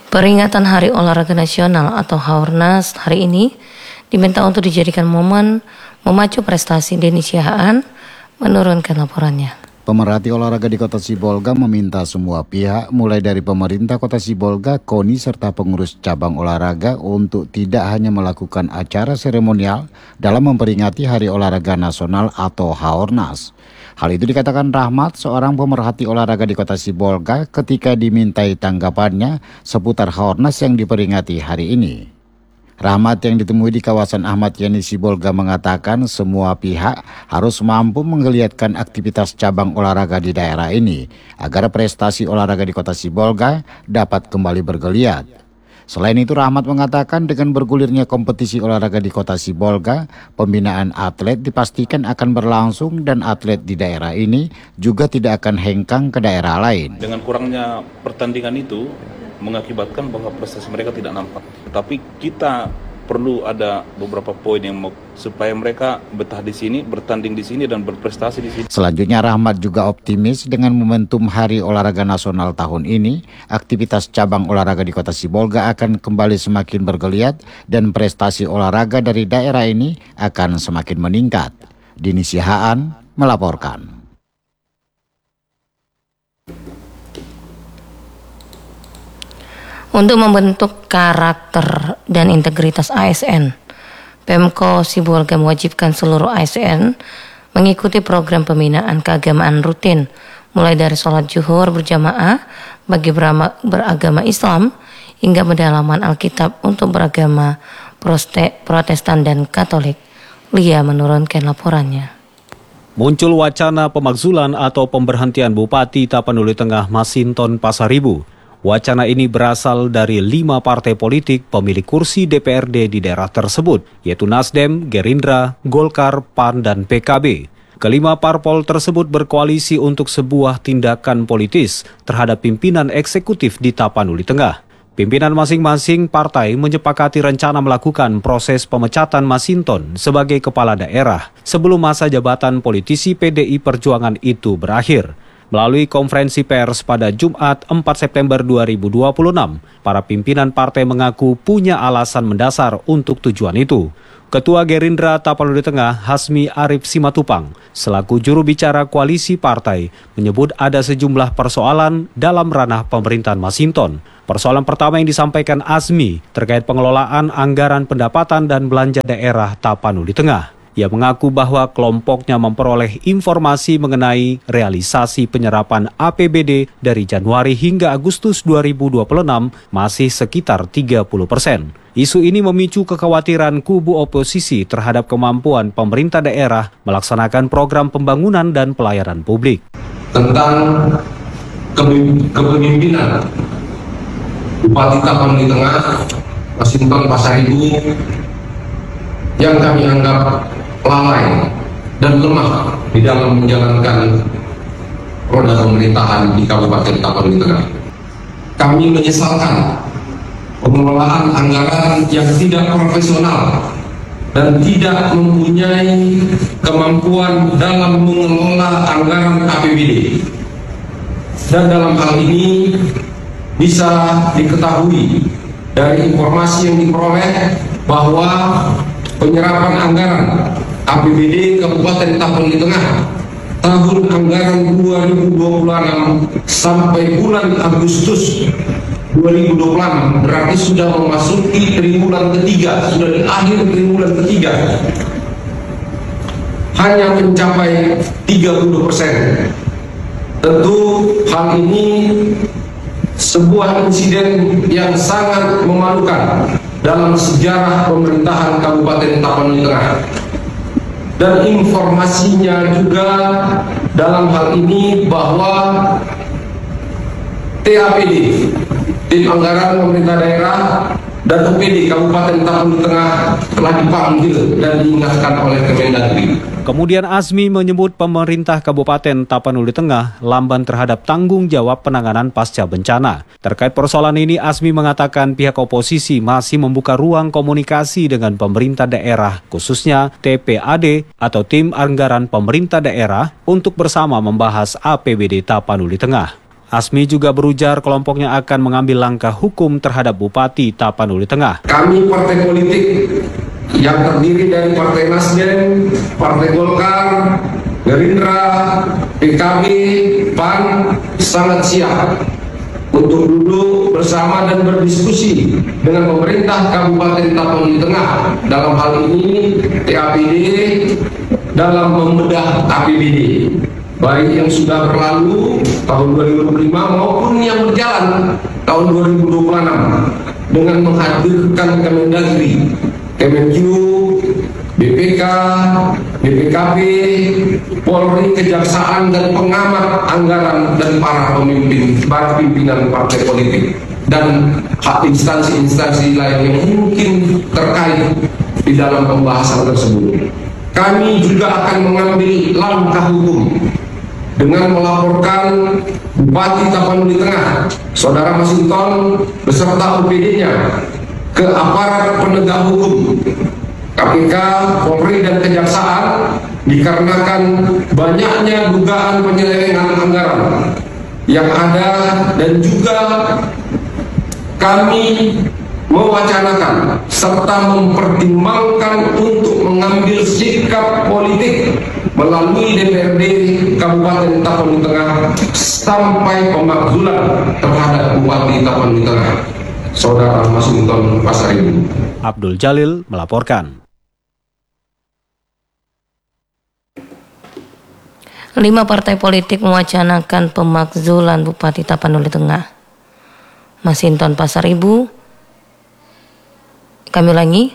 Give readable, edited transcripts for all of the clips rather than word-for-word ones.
Peringatan Hari Olahraga Nasional atau Haornas hari ini diminta untuk dijadikan momen memacu prestasi Denny Siahaan, menurunkan laporannya. Pemerhati olahraga di Kota Sibolga meminta semua pihak, mulai dari pemerintah Kota Sibolga, KONI, serta pengurus cabang olahraga untuk tidak hanya melakukan acara seremonial dalam memperingati Hari Olahraga Nasional atau Haornas. Hal itu dikatakan Rahmat, seorang pemerhati olahraga di Kota Sibolga, ketika dimintai tanggapannya seputar Haornas yang diperingati hari ini. Rahmat yang ditemui di kawasan Ahmad Yani Sibolga mengatakan semua pihak harus mampu menggeliatkan aktivitas cabang olahraga di daerah ini agar prestasi olahraga di Kota Sibolga dapat kembali bergeliat. Selain itu, Rahmat mengatakan dengan bergulirnya kompetisi olahraga di Kota Sibolga, pembinaan atlet dipastikan akan berlangsung dan atlet di daerah ini juga tidak akan hengkang ke daerah lain. Dengan kurangnya pertandingan itu mengakibatkan bahwa prestasi mereka tidak nampak. Tetapi kita perlu ada beberapa poin yang supaya mereka betah di sini, bertanding di sini dan berprestasi di sini. Selanjutnya, Rahmat juga optimis dengan momentum Hari Olahraga Nasional tahun ini, aktivitas cabang olahraga di Kota Sibolga akan kembali semakin bergeliat dan prestasi olahraga dari daerah ini akan semakin meningkat. Denny Siahaan melaporkan. Untuk membentuk karakter dan integritas ASN, Pemko Sibolga mewajibkan seluruh ASN mengikuti program pembinaan keagamaan rutin, mulai dari sholat zuhur berjamaah bagi beragama Islam hingga pendalaman Alkitab untuk beragama Protestan dan Katolik. Lia menurunkan laporannya. Muncul wacana pemakzulan atau pemberhentian Bupati Tapanuli Tengah Masinton Pasaribu. Wacana ini berasal dari 5 partai politik pemilik kursi DPRD di daerah tersebut, yaitu Nasdem, Gerindra, Golkar, PAN, dan PKB. Kelima parpol tersebut berkoalisi untuk sebuah tindakan politis terhadap pimpinan eksekutif di Tapanuli Tengah. Pimpinan masing-masing partai menyepakati rencana melakukan proses pemecatan Masinton sebagai kepala daerah sebelum masa jabatan politisi PDI Perjuangan itu berakhir. Melalui konferensi pers pada Jumat 4 September 2026, para pimpinan partai mengaku punya alasan mendasar untuk tujuan itu. Ketua Gerindra Tapanuli Tengah, Hasmi Arif Simatupang, selaku juru bicara koalisi partai, menyebut ada sejumlah persoalan dalam ranah pemerintahan Masinton. Persoalan pertama yang disampaikan Asmi terkait pengelolaan anggaran pendapatan dan belanja daerah Tapanuli Tengah. Ia mengaku bahwa kelompoknya memperoleh informasi mengenai realisasi penyerapan APBD dari Januari hingga Agustus 2026 masih sekitar 30%. Isu ini memicu kekhawatiran kubu oposisi terhadap kemampuan pemerintah daerah melaksanakan program pembangunan dan pelayanan publik. Tentang kepemimpinan Bupati Tapanuli Tengah, Masinton Pasaribu, yang kami anggap lalai dan lemah di dalam menjalankan roda pemerintahan di Kabupaten Tapanuli Tengah. Kami menyesalkan pengelolaan anggaran yang tidak profesional dan tidak mempunyai kemampuan dalam mengelola anggaran APBD. Dan dalam hal ini bisa diketahui dari informasi yang diperoleh bahwa penyerapan anggaran APBD Kabupaten Tapanuli Tengah tahun anggaran 2026 sampai bulan Agustus 2026 berarti sudah memasuki triwulan ketiga, sudah di akhir triwulan ketiga, hanya mencapai 30%. Tentu hal ini sebuah insiden yang sangat memalukan dalam sejarah pemerintahan Kabupaten Tapanuli Tengah. Dan informasinya juga dalam hal ini bahwa TAPD, Tim Anggaran Pemerintah Daerah, dan UPD Kabupaten Tapanuli Tengah telah dipanggil dan diingatkan oleh Kemendagri. Kemudian Asmi menyebut pemerintah Kabupaten Tapanuli Tengah lamban terhadap tanggung jawab penanganan pasca bencana. Terkait persoalan ini, Asmi mengatakan pihak oposisi masih membuka ruang komunikasi dengan pemerintah daerah, khususnya TPAD atau Tim Anggaran Pemerintah Daerah, untuk bersama membahas APBD Tapanuli Tengah. Asmi juga berujar kelompoknya akan mengambil langkah hukum terhadap Bupati Tapanuli Tengah. Kami partai politik yang terdiri dari Partai Nasdem, Partai Golkar, Gerindra, PKB, PAN sangat siap untuk duduk bersama dan berdiskusi dengan pemerintah Kabupaten Tapanuli Tengah dalam hal ini TAPD dalam membedah APBD. Baik yang sudah berlalu tahun 2025 maupun yang berjalan tahun 2026 dengan menghadirkan Kemendagri, Kemenq, BPK, BPKP, Polri, Kejaksaan, dan pengamat anggaran dan para pimpinan partai politik dan instansi-instansi lain yang mungkin terkait di dalam pembahasan tersebut. Kami juga akan mengambil langkah hukum dengan melaporkan Bupati Tapanuli Tengah, Saudara Masinton beserta OPD-nya ke aparat penegak hukum, KPK, Polri, dan Kejaksaan dikarenakan banyaknya dugaan penyelewengan anggaran yang ada, dan juga kami mewacanakan serta mempertimbangkan untuk mengambil sikap politik melalui DPRD Kabupaten Tapanuli Tengah sampai pemakzulan terhadap Bupati Tapanuli Tengah, Saudara Masinton Pasaribu. Abdul Jalil melaporkan. 5 partai politik mewacanakan pemakzulan Bupati Tapanuli Tengah. Masinton Pasaribu, kami ulangi,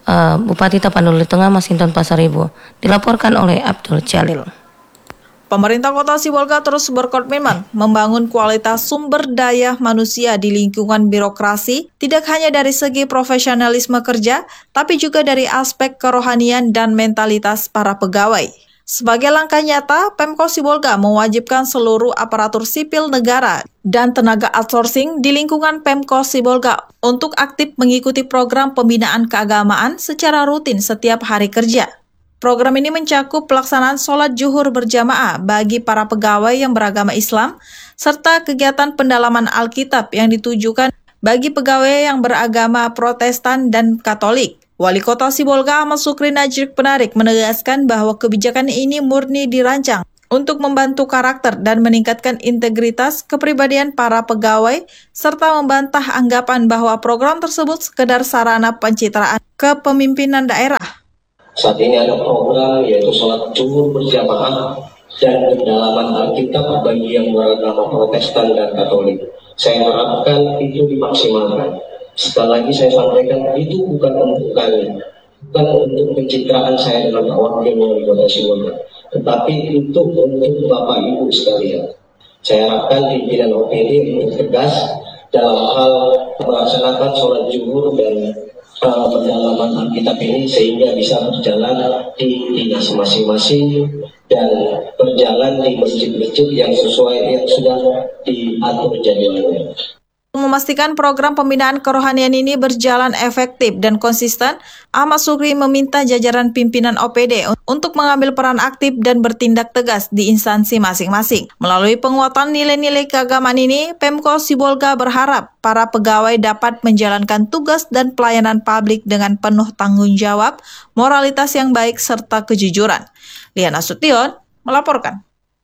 Bupati Tapanuli Tengah Masinton Pasaribu, dilaporkan oleh Abdul Jalil. Pemerintah Kota Sibolga terus berkomitmen membangun kualitas sumber daya manusia di lingkungan birokrasi, tidak hanya dari segi profesionalisme kerja, tapi juga dari aspek kerohanian dan mentalitas para pegawai. Sebagai langkah nyata, Pemko Sibolga mewajibkan seluruh aparatur sipil negara dan tenaga outsourcing di lingkungan Pemko Sibolga untuk aktif mengikuti program pembinaan keagamaan secara rutin setiap hari kerja. Program ini mencakup pelaksanaan sholat zuhur berjamaah bagi para pegawai yang beragama Islam, serta kegiatan pendalaman Alkitab yang ditujukan bagi pegawai yang beragama Protestan dan Katolik. Wali Kota Sibolga Ahmad Sukri Najrik Penarik menegaskan bahwa kebijakan ini murni dirancang untuk membantu karakter dan meningkatkan integritas kepribadian para pegawai, serta membantah anggapan bahwa program tersebut sekedar sarana pencitraan kepemimpinan daerah. Saat ini ada program yaitu sholat zuhur berjamaah dan pendalaman Alkitab bagi yang beragama Protestan dan Katolik. Saya harapkan itu dimaksimalkan. Sekali lagi saya sampaikan, itu bukan untuk kami, bukan untuk pencitraan saya dengan wakil wali Kota Sibolga, tetapi itu untuk Bapak Ibu sekalian. Saya harapkan pimpinan OPD untuk tegas dalam hal melaksanakan sholat zuhur dan pendalaman Alkitab ini sehingga bisa berjalan di dinas masing-masing dan berjalan di masjid-masjid yang sesuai yang sudah diatur jadwalnya. Memastikan program pembinaan kerohanian ini berjalan efektif dan konsisten, Ahmad Sukri meminta jajaran pimpinan OPD untuk mengambil peran aktif dan bertindak tegas di instansi masing-masing. Melalui penguatan nilai-nilai keagamaan ini, Pemko Sibolga berharap para pegawai dapat menjalankan tugas dan pelayanan publik dengan penuh tanggung jawab, moralitas yang baik, serta kejujuran. Liana Sution melaporkan.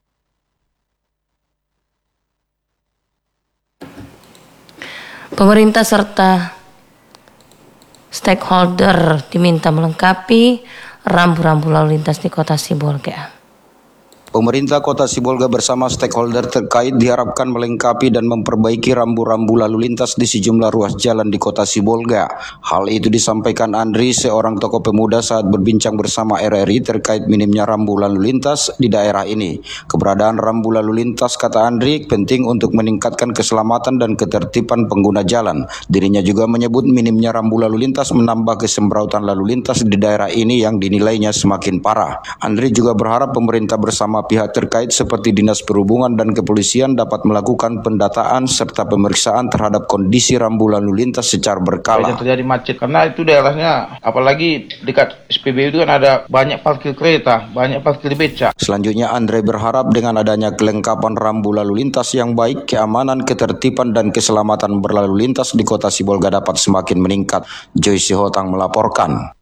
Pemerintah serta stakeholder diminta melengkapi rambu-rambu lalu lintas di Kota Sibolga. Pemerintah Kota Sibolga bersama stakeholder terkait diharapkan melengkapi dan memperbaiki rambu-rambu lalu lintas di sejumlah ruas jalan di Kota Sibolga. Hal itu disampaikan Andri, seorang tokoh pemuda saat berbincang bersama RRI terkait minimnya rambu lalu lintas di daerah ini. Keberadaan rambu lalu lintas, kata Andri, penting untuk meningkatkan keselamatan dan ketertiban pengguna jalan. Dirinya juga menyebut minimnya rambu lalu lintas menambah kesembrautan lalu lintas di daerah ini yang dinilainya semakin parah. Andri juga berharap pemerintah bersama semua pihak terkait seperti Dinas Perhubungan dan Kepolisian dapat melakukan pendataan serta pemeriksaan terhadap kondisi rambu lalu lintas secara berkala. Yang terjadi macet karena itu daerahnya, apalagi dekat SPBU itu kan ada banyak parkir kereta, banyak parkir beca. Selanjutnya Andre berharap dengan adanya kelengkapan rambu lalu lintas yang baik, keamanan, ketertiban dan keselamatan berlalu lintas di Kota Sibolga dapat semakin meningkat. Joyce Hotang melaporkan.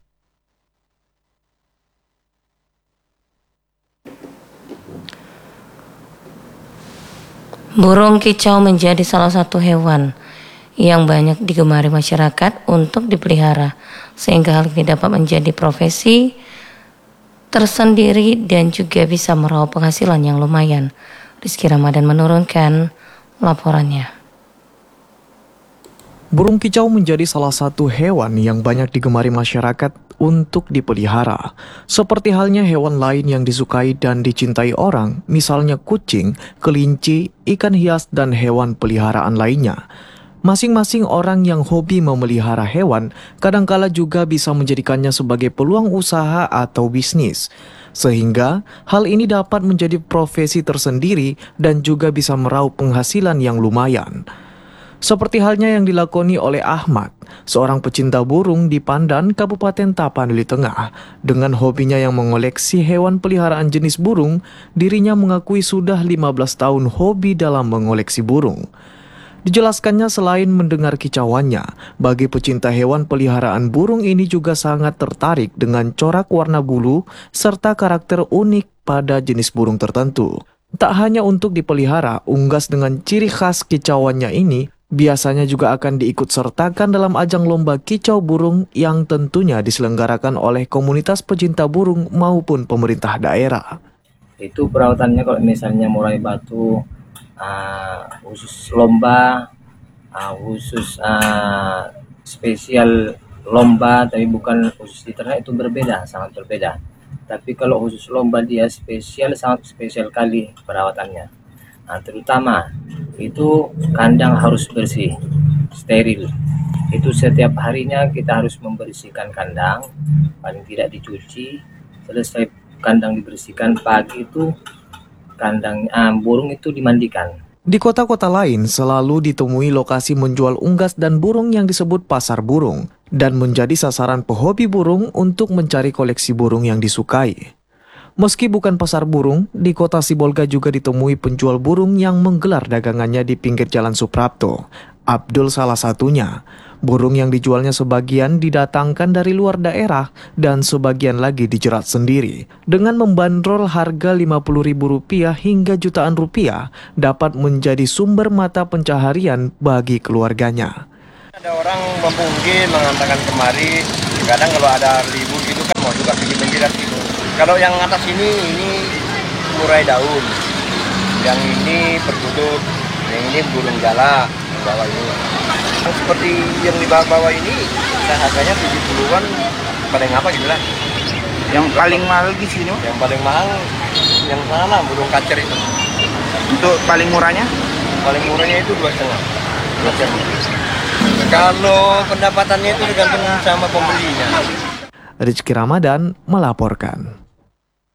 Burung kicau menjadi salah satu hewan yang banyak digemari masyarakat untuk dipelihara, sehingga hal ini dapat menjadi profesi tersendiri dan juga bisa meraup penghasilan yang lumayan. Rizky Ramadan menurunkan laporannya. Burung kicau menjadi salah satu hewan yang banyak digemari masyarakat untuk dipelihara. Seperti halnya hewan lain yang disukai dan dicintai orang, misalnya kucing, kelinci, ikan hias, dan hewan peliharaan lainnya. Masing-masing orang yang hobi memelihara hewan kadangkala juga bisa menjadikannya sebagai peluang usaha atau bisnis. Sehingga hal ini dapat menjadi profesi tersendiri dan juga bisa meraup penghasilan yang lumayan. Seperti halnya yang dilakoni oleh Ahmad, seorang pecinta burung di Pandan, Kabupaten Tapanuli Tengah. Dengan hobinya yang mengoleksi hewan peliharaan jenis burung, dirinya mengakui sudah 15 tahun hobi dalam mengoleksi burung. Dijelaskannya selain mendengar kicauannya, bagi pecinta hewan peliharaan burung ini juga sangat tertarik dengan corak warna bulu serta karakter unik pada jenis burung tertentu. Tak hanya untuk dipelihara, unggas dengan ciri khas kicauannya ini biasanya juga akan diikut-sertakan dalam ajang lomba kicau burung yang tentunya diselenggarakan oleh komunitas pecinta burung maupun pemerintah daerah. Itu perawatannya kalau misalnya murai batu, khusus lomba, khusus spesial lomba, tapi bukan khusus di ternak, itu berbeda, sangat berbeda. Tapi kalau khusus lomba dia spesial, sangat spesial kali perawatannya. Terutama itu kandang harus bersih, steril. Itu setiap harinya kita harus membersihkan kandang, paling tidak dicuci. Selesai kandang dibersihkan, pagi itu kandang burung itu dimandikan. Di kota-kota lain selalu ditemui lokasi menjual unggas dan burung yang disebut pasar burung dan menjadi sasaran pehobi burung untuk mencari koleksi burung yang disukai. Meski bukan pasar burung, di Kota Sibolga juga ditemui penjual burung yang menggelar dagangannya di pinggir Jalan Suprapto. Abdul salah satunya. Burung yang dijualnya sebagian didatangkan dari luar daerah dan sebagian lagi dijerat sendiri. Dengan membandrol harga Rp50.000 hingga jutaan rupiah dapat menjadi sumber mata pencaharian bagi keluarganya. Ada orang mempunggil mengantarkan kemari, kadang kalau ada libur gitu kan mau juga pergi menjilat gitu. Kalau yang atas ini murai daun, yang ini perkutut, yang ini burung gala, bawah ini. Yang seperti yang di bawah ini, harganya 70-an, paling apa gitu lah. Yang paling mahal di sini? Yang paling mahal, yang sana burung kacer itu. Untuk paling murahnya? Paling murahnya itu 2,5 kacer. Kalau pendapatannya itu tergantung sama pembelinya. Rizky Ramadan melaporkan.